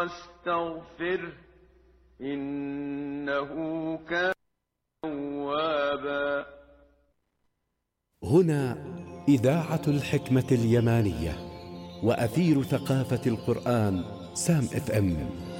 واستغفره إنه كان توابا. هنا إذاعة الحكمة اليمانية وأثير ثقافة القرآن سام FM.